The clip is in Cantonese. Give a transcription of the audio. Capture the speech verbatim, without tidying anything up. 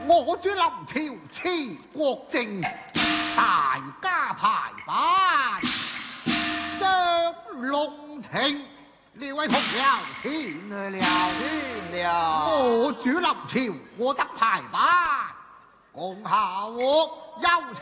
我主臨朝持國政，大家排班上龍庭。呢位同僚前來了， 天了。 我主臨朝，我得排班，共下我有請。